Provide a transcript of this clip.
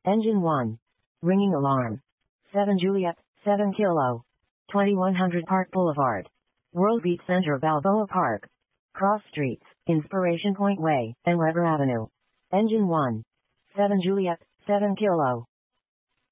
Engine 1. Ringing alarm. 7 Juliet, 7 Kilo. 2100 Park Boulevard. World Beat Center, Balboa Park. Cross Streets, Inspiration Point Way, and Weber Avenue. Engine 1. 7 Juliet, 7 Kilo.